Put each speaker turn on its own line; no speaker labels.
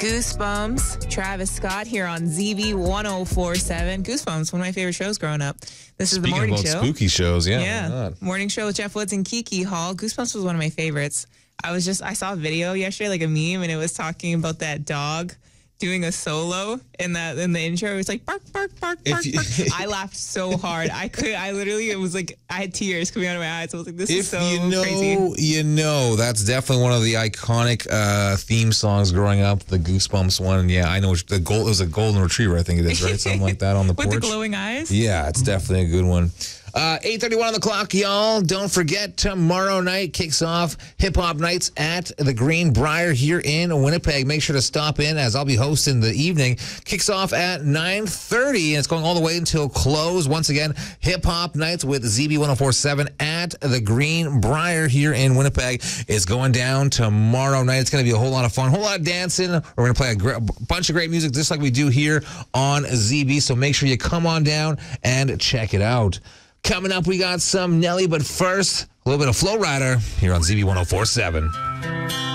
Goosebumps, Travis Scott here on ZB 1047. Goosebumps, one of my favorite shows growing up. This is the
Speaking
morning
about
show.
spooky shows, yeah. why not?
Morning show with Jeff Woods and Kiki Hall. Goosebumps was one of my favorites. I saw a video yesterday, like a meme, and it was talking about that dog doing a solo in the intro. It was like bark, bark, bark, bark, bark. I laughed so hard. It was like I had tears coming out of my eyes. I was like, this is so crazy.
You know, that's definitely one of the iconic theme songs growing up, the Goosebumps one. And yeah, I know it was a golden retriever, I think it is, right? Something like that on the porch.
With the glowing eyes?
Yeah, it's definitely a good one. 8:31 on the clock, y'all. Don't forget, tomorrow night kicks off Hip Hop Nights at the Greenbrier here in Winnipeg. Make sure to stop in, as I'll be hosting the evening. Kicks off at 9:30, and it's going all the way until close. Once again, Hip Hop Nights with ZB 1047 at the Greenbrier here in Winnipeg is going down tomorrow night. It's going to be a whole lot of fun, a whole lot of dancing. We're going to play a bunch of great music just like we do here on ZB, so make sure you come on down and check it out. Coming up, we got some Nelly, but first, a little bit of Flow Rider here on ZB 1047.